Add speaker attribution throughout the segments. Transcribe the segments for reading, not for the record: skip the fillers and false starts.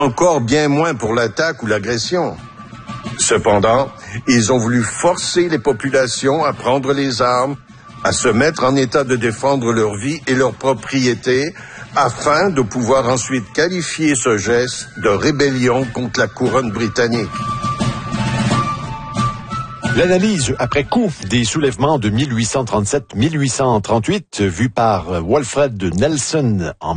Speaker 1: encore bien moins pour l'attaque ou l'agression. Cependant, ils ont voulu forcer les populations à prendre les armes, à se mettre en état de défendre leur vie et leur propriété, afin de pouvoir ensuite qualifier ce geste de rébellion contre la couronne britannique.
Speaker 2: L'analyse après coup des soulèvements de 1837-1838 vus par Walfred Nelson en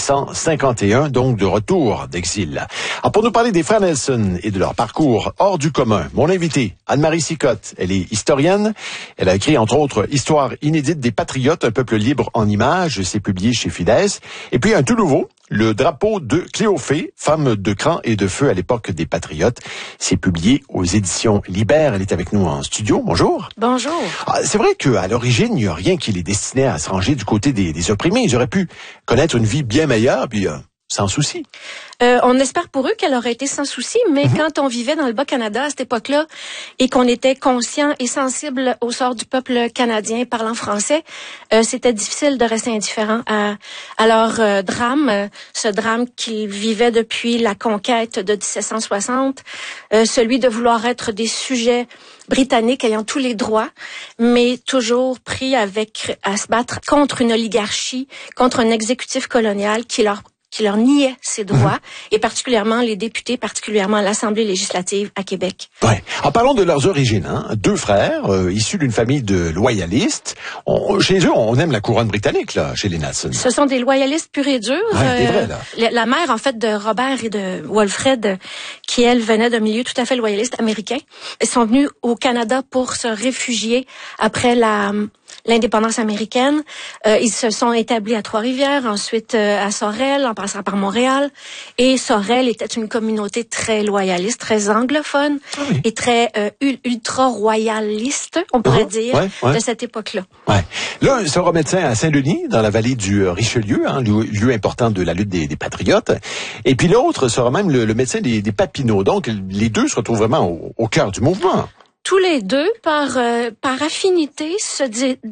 Speaker 2: 1851, donc de retour d'exil. Alors pour nous parler des frères Nelson et de leur parcours hors du commun, mon invité, Anne-Marie Sicotte, elle est historienne. Elle a écrit entre autres Histoire inédite des Patriotes, un peuple libre en images, c'est publié chez Fides. Et puis un tout nouveau, Le drapeau de Cléophée, femme de cran et de feu à l'époque des Patriotes. C'est publié aux éditions Libère. Elle est avec nous en studio. Bonjour.
Speaker 3: Bonjour.
Speaker 2: C'est vrai qu'à l'origine, il n'y a rien qui les destinait à se ranger du côté des opprimés. Ils auraient pu connaître une vie bien meilleure, puis sans souci.
Speaker 3: On espère pour eux qu'elle aurait été sans souci, mais quand on vivait dans le Bas-Canada à cette époque-là et qu'on était conscient et sensible au sort du peuple canadien parlant français, c'était difficile de rester indifférent à leur drame, ce drame qu'ils vivaient depuis la conquête de 1760, celui de vouloir être des sujets britanniques ayant tous les droits, mais toujours pris à se battre contre une oligarchie, contre un exécutif colonial qui leur niait ces droits, et particulièrement les députés, particulièrement l'Assemblée législative à Québec.
Speaker 2: Ouais. En parlant de leurs origines, deux frères issus d'une famille de loyalistes. Chez eux, on aime la couronne britannique, là, chez les Nelson.
Speaker 3: Ce sont des loyalistes purs et durs.
Speaker 2: Ouais, vrai, là.
Speaker 3: La mère, en fait, de Robert et de Walfred, qui, elle, venait d'un milieu tout à fait loyaliste américain, ils sont venus au Canada pour se réfugier après l'indépendance américaine. Ils se sont établis à Trois-Rivières, ensuite à Sorel, en passant par Montréal. Et Sorel était une communauté très loyaliste, très anglophone et très ultra-royaliste, on pourrait dire, de cette époque-là.
Speaker 2: Ouais. Là, il sera médecin à Saint-Denis, dans la vallée du Richelieu, lieu important de la lutte des Patriotes. Et puis l'autre sera même le médecin des Papineaux. Donc, les deux se retrouvent vraiment au cœur du mouvement.
Speaker 3: Tous les deux, par affinité, se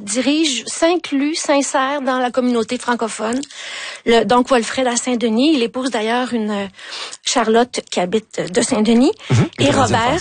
Speaker 3: s'insèrent dans la communauté francophone. Donc, Walfred à Saint-Denis, il épouse d'ailleurs une Charlotte qui habite de Saint-Denis. Et Robert,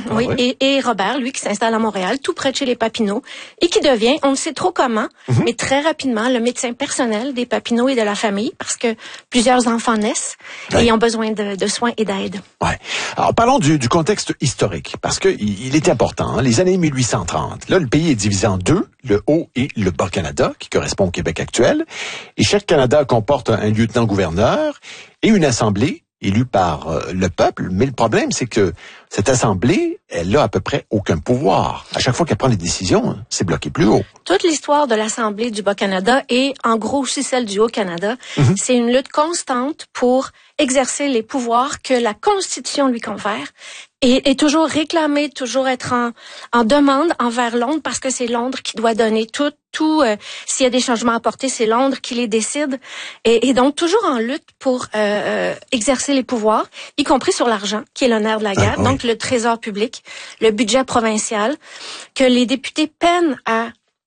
Speaker 3: et Robert, lui, qui s'installe à Montréal, tout près de chez les Papineaux, et qui devient, on ne sait trop comment, mais très rapidement, le médecin personnel des Papineaux et de la famille, parce que plusieurs enfants naissent et ont besoin de soins et d'aide.
Speaker 2: Ouais. Alors, parlons du contexte historique, parce que il est important. Les années 1830. Là, le pays est divisé en deux, le Haut et le Bas-Canada, qui correspond au Québec actuel. Et chaque Canada comporte un lieutenant-gouverneur et une assemblée élue par le peuple. Mais le problème, c'est que cette assemblée, elle a à peu près aucun pouvoir. À chaque fois qu'elle prend des décisions, c'est bloqué plus haut.
Speaker 3: Toute l'histoire de l'Assemblée du Bas-Canada et en gros aussi celle du Haut-Canada, c'est une lutte constante pour exercer les pouvoirs que la Constitution lui confère et toujours réclamer, toujours être en demande envers Londres parce que c'est Londres qui doit donner tout s'il y a des changements à apporter, c'est Londres qui les décide et donc toujours en lutte pour exercer les pouvoirs, y compris sur l'argent qui est le nerf de la guerre, donc le trésor public, le budget provincial que les députés peinent à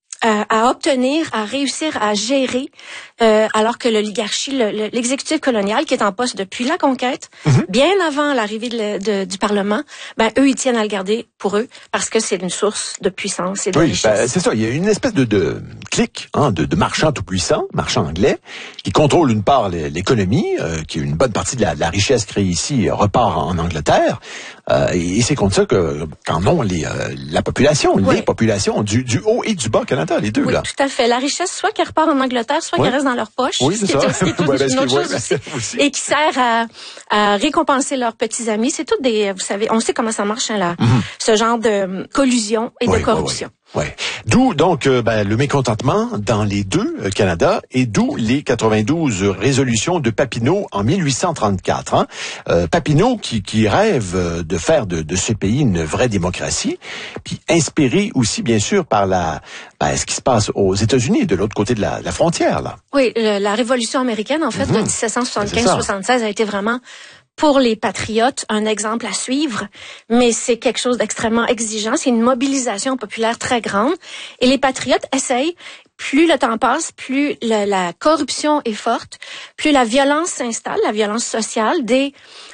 Speaker 3: obtenir, à réussir à gérer, alors que l'oligarchie, l'exécutif colonial qui est en poste depuis la conquête, bien avant l'arrivée du Parlement, eux, ils tiennent à le garder pour eux parce que c'est une source de puissance et de richesse.
Speaker 2: C'est ça. Il y a une espèce de clique de marchands tout puissants, marchands anglais, qui contrôlent une part l'économie, qui une bonne partie de la richesse créée ici repart en Angleterre. Et c'est contre ça qu'en ont la population, les populations du Haut et du Bas-Canada, les deux.
Speaker 3: Oui,
Speaker 2: là.
Speaker 3: Tout à fait. La richesse, soit qu'elle repart en Angleterre, soit qu'elle reste dans leur poche,
Speaker 2: ce qui est
Speaker 3: une autre chose aussi, et qui sert à récompenser leurs petits amis. C'est toutes vous savez, on sait comment ça marche, ce genre de collusion et de corruption.
Speaker 2: Ouais. D'où donc le mécontentement dans les deux Canada et d'où les 92 résolutions de Papineau en 1834. Papineau qui rêve de faire de ce pays une vraie démocratie, puis inspiré aussi bien sûr par ce qui se passe aux États-Unis de l'autre côté de la frontière là.
Speaker 3: Oui, la révolution américaine en fait de 1775-76 a été vraiment pour les patriotes, un exemple à suivre, mais c'est quelque chose d'extrêmement exigeant. C'est une mobilisation populaire très grande. Et les patriotes essayent, plus le temps passe, plus la corruption est forte, plus la violence s'installe, la violence sociale des